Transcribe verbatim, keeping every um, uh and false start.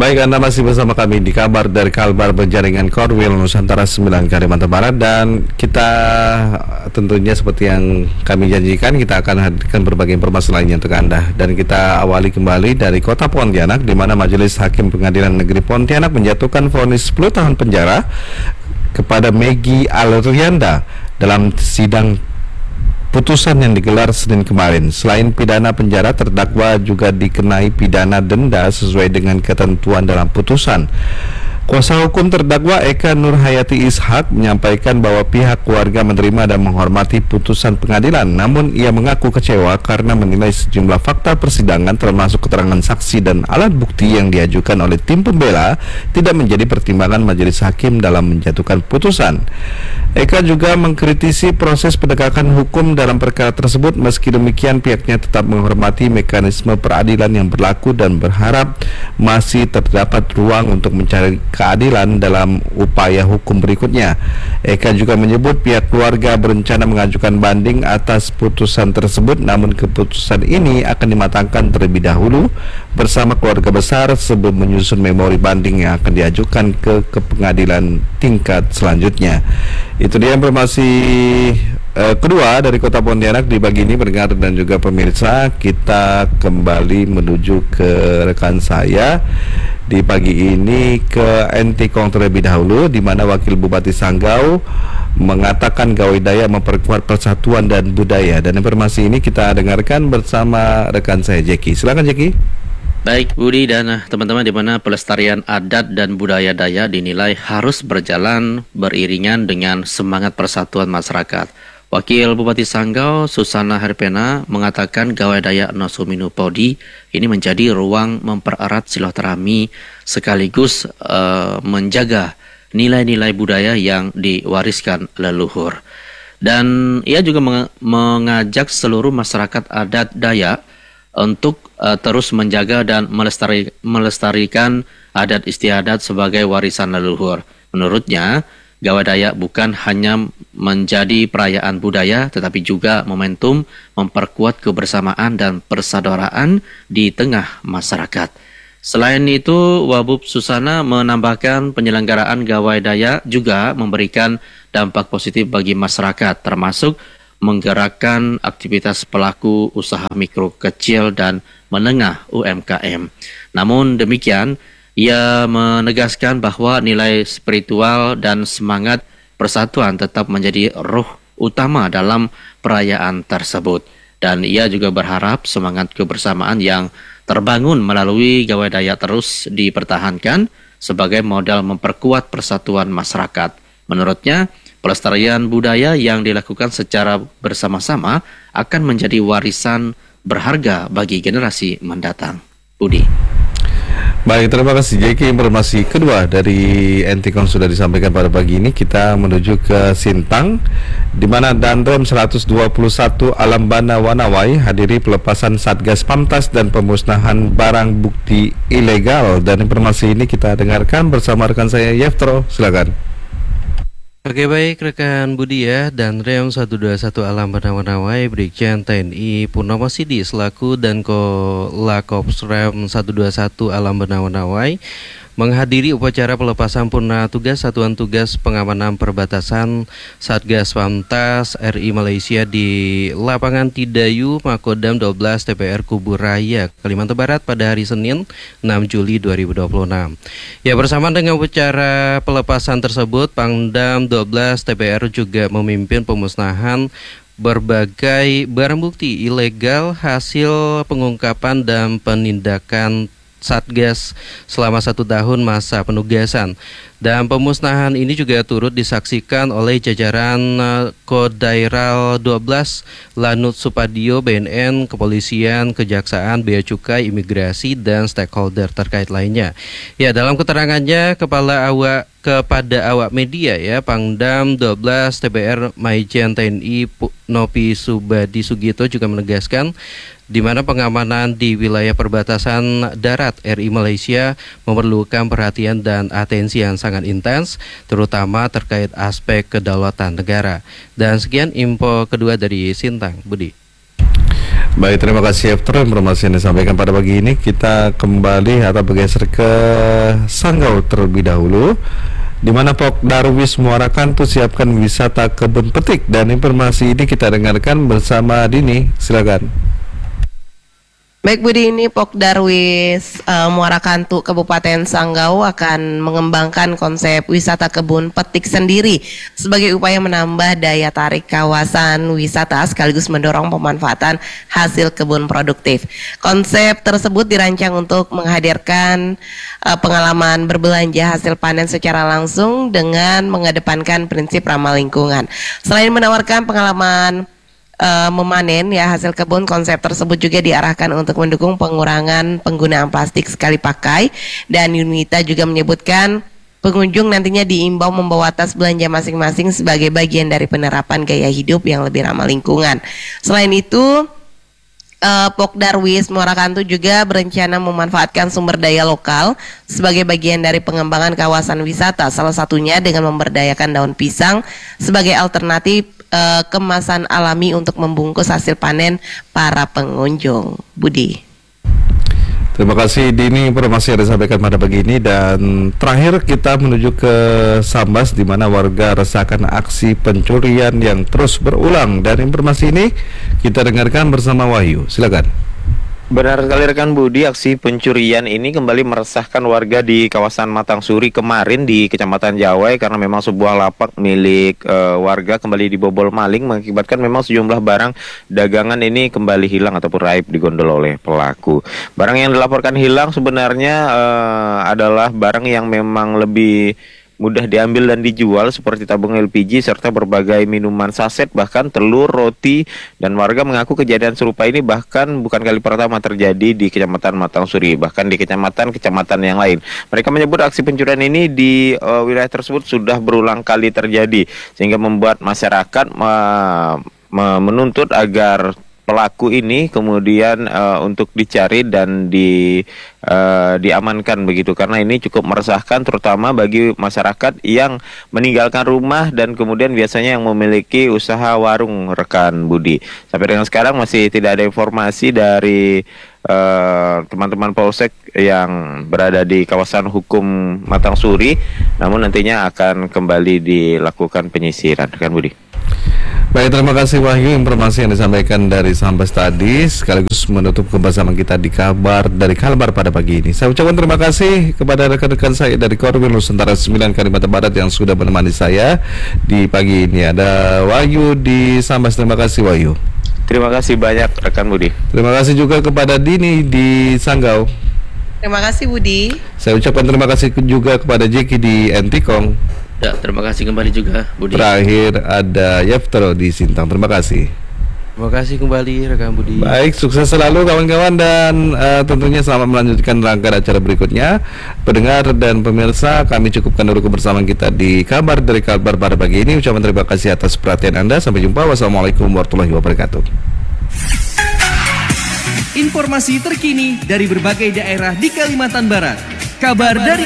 Baik, Anda masih bersama kami di kabar dari Kalbar Penjaringan Korwil Nusantara sembilan Kalimantan Barat, dan kita tentunya seperti yang kami janjikan, kita akan hadirkan berbagai informasi lainnya untuk Anda. Dan kita awali kembali dari Kota Pontianak, di mana Majelis Hakim Pengadilan Negeri Pontianak menjatuhkan vonis sepuluh tahun penjara kepada Megi Alrianda dalam sidang putusan yang digelar Senin kemarin. Selain pidana penjara, terdakwa juga dikenai pidana denda sesuai dengan ketentuan dalam putusan. Kuasa hukum terdakwa Eka Nurhayati Ishak menyampaikan bahwa pihak keluarga menerima dan menghormati putusan pengadilan, namun ia mengaku kecewa karena menilai sejumlah fakta persidangan termasuk keterangan saksi dan alat bukti yang diajukan oleh tim pembela tidak menjadi pertimbangan majelis hakim dalam menjatuhkan putusan. Eka juga mengkritisi proses penegakan hukum dalam perkara tersebut. Meski demikian, pihaknya tetap menghormati mekanisme peradilan yang berlaku dan berharap masih terdapat ruang untuk mencari keadilan dalam upaya hukum berikutnya. Eka juga menyebut pihak keluarga berencana mengajukan banding atas putusan tersebut, namun keputusan ini akan dimatangkan terlebih dahulu bersama keluarga besar sebelum menyusun memori banding yang akan diajukan ke, ke pengadilan tingkat selanjutnya. Itu dia informasi uh, kedua dari Kota Pontianak di pagi ini, pendengar dan juga pemirsa. Kita kembali menuju ke rekan saya di pagi ini ke Entikong terlebih dahulu, di mana Wakil Bupati Sanggau mengatakan Gawai Dayak memperkuat persatuan dan budaya. Dan informasi ini kita dengarkan bersama rekan saya Jeki. Silakan Jeki. Baik Budi dan teman-teman, di mana pelestarian adat dan budaya Dayak dinilai harus berjalan beriringan dengan semangat persatuan masyarakat. Wakil Bupati Sanggau Susana Herpena mengatakan Gawai Dayak No Suminu Podi ini menjadi ruang mempererat silaturahmi sekaligus uh, menjaga nilai-nilai budaya yang diwariskan leluhur. Dan ia juga meng- mengajak seluruh masyarakat adat Dayak untuk uh, terus menjaga dan melestari, melestarikan adat istiadat sebagai warisan leluhur. Menurutnya, Gawai Dayak bukan hanya menjadi perayaan budaya, tetapi juga momentum memperkuat kebersamaan dan persaudaraan di tengah masyarakat. Selain itu, Wabub Susana menambahkan penyelenggaraan Gawai Dayak juga memberikan dampak positif bagi masyarakat, termasuk menggerakkan aktivitas pelaku usaha mikro kecil dan menengah U M K M. Namun demikian, ia menegaskan bahwa nilai spiritual dan semangat persatuan tetap menjadi ruh utama dalam perayaan tersebut. Dan ia juga berharap semangat kebersamaan yang terbangun melalui Gawai Dayak terus dipertahankan sebagai modal memperkuat persatuan masyarakat. Menurutnya, pelestarian budaya yang dilakukan secara bersama-sama akan menjadi warisan berharga bagi generasi mendatang. Budi. Baik, terima kasih Jeki. Informasi kedua dari Entikong sudah disampaikan pada pagi ini. Kita menuju ke Sintang, di mana Danrem seratus dua puluh satu Alambana Wanawai hadiri pelepasan Satgas Pamtas dan pemusnahan barang bukti ilegal. Dan informasi ini kita dengarkan bersama rekan saya Yeftro. Silakan. Oke, baik rekan Budi ya, Danrem seratus dua puluh satu Alambana Wanawai Brigjen T N I Purnomo Sidi selaku dan Kolakopsrem seratus dua puluh satu Alambana Wanawai menghadiri upacara pelepasan purna tugas Satuan Tugas Pengamanan Perbatasan Satgas Pamtas R I Malaysia di lapangan Tidayu, Makodam dua belas T P R Kubur Raya, Kalimantan Barat pada hari Senin enam Juli dua ribu dua puluh enam. Ya, bersamaan dengan upacara pelepasan tersebut, Pangdam dua belas T P R juga memimpin pemusnahan berbagai barang bukti ilegal hasil pengungkapan dan penindakan Satgas selama satu tahun masa penugasan. Dan pemusnahan ini juga turut disaksikan oleh jajaran Kodairal dua belas, Lanut Supadio, B N N, Kepolisian, Kejaksaan, Bea Cukai, Imigrasi, dan stakeholder terkait lainnya. Ya, dalam keterangannya kepala awak kepada awak media ya, Pangdam dua belas T B R Maijen T N I Nopi Subadi Sugito juga menegaskan di mana pengamanan di wilayah perbatasan darat R I Malaysia memerlukan perhatian dan atensi yang sangat intens, terutama terkait aspek kedaulatan negara. Dan sekian info kedua dari Sintang, Budi. Baik, terima kasih Efter, informasi yang disampaikan pada pagi ini. Kita kembali atau bergeser ke Sanggau terlebih dahulu, di mana Pok Darwis Muara Kantu siapkan wisata kebun petik, dan informasi ini kita dengarkan bersama Dini. Silakan. Baik Budi, ini Pok Darwis uh, Muara Kantu Kabupaten Sanggau akan mengembangkan konsep wisata kebun petik sendiri sebagai upaya menambah daya tarik kawasan wisata sekaligus mendorong pemanfaatan hasil kebun produktif. Konsep tersebut dirancang untuk menghadirkan uh, pengalaman berbelanja hasil panen secara langsung dengan mengedepankan prinsip ramah lingkungan. Selain menawarkan pengalaman Uh, memanen ya hasil kebun, konsep tersebut juga diarahkan untuk mendukung pengurangan penggunaan plastik sekali pakai, dan Yunita juga menyebutkan pengunjung nantinya diimbau membawa tas belanja masing-masing sebagai bagian dari penerapan gaya hidup yang lebih ramah lingkungan. Selain itu, Uh, Pok Darwis Muara Kantu juga berencana memanfaatkan sumber daya lokal sebagai bagian dari pengembangan kawasan wisata, salah satunya dengan memberdayakan daun pisang sebagai alternatif uh, kemasan alami untuk membungkus hasil panen para pengunjung. Budi. Terima kasih Dini, informasi yang disampaikan pada pagi ini. Dan terakhir kita menuju ke Sambas, di mana warga resahkan aksi pencurian yang terus berulang. Dan informasi ini kita dengarkan bersama Wahyu. Silakan. Benar sekali rekan Budi, aksi pencurian ini kembali meresahkan warga di kawasan Matang Suri kemarin di Kecamatan Jawai, karena memang sebuah lapak milik e, warga kembali dibobol maling, mengakibatkan memang sejumlah barang dagangan ini kembali hilang ataupun raib digondol oleh pelaku. Barang yang dilaporkan hilang sebenarnya e, adalah barang yang memang lebih mudah diambil dan dijual, seperti tabung L P G serta berbagai minuman saset, bahkan telur, roti. Dan warga mengaku kejadian serupa ini bahkan bukan kali pertama terjadi di Kecamatan Matang Suri, bahkan di kecamatan-kecamatan yang lain. Mereka menyebut aksi pencurian ini di uh, wilayah tersebut sudah berulang kali terjadi, sehingga membuat masyarakat uh, menuntut agar pelaku ini kemudian uh, untuk dicari dan di uh, diamankan begitu, karena ini cukup meresahkan terutama bagi masyarakat yang meninggalkan rumah dan kemudian biasanya yang memiliki usaha warung rekan Budi. Sampai dengan sekarang masih tidak ada informasi dari uh, teman-teman Polsek yang berada di kawasan hukum Matang Suri, namun nantinya akan kembali dilakukan penyisiran rekan Budi. Baik, terima kasih Wahyu, informasi yang disampaikan dari Sambas tadi sekaligus menutup kebersamaan kita di kabar dari Kalbar pada pagi ini. Saya ucapkan terima kasih kepada rekan-rekan saya dari Korwil Nusantara sembilan Kalimantan Barat yang sudah menemani saya di pagi ini. Ada Wahyu di Sambas, terima kasih Wahyu. Terima kasih banyak rekan Budi. Terima kasih juga kepada Dini di Sanggau. Terima kasih Budi. Saya ucapkan terima kasih juga kepada Jeki di Entikong. Ya, terima kasih kembali juga Budi. Terakhir ada Yeftero di Sintang. Terima kasih. Terima kasih kembali rekan Budi. Baik, sukses selalu kawan-kawan, dan uh, tentunya selamat melanjutkan rangkaian acara berikutnya. Pendengar dan pemirsa, kami cukupkan dulu kebersamaan kita di kabar dari Kalbar pada pagi ini. Ucapan terima kasih atas perhatian Anda. Sampai jumpa. Wassalamualaikum warahmatullahi wabarakatuh. Informasi terkini dari berbagai daerah di Kalimantan Barat. Kabar dari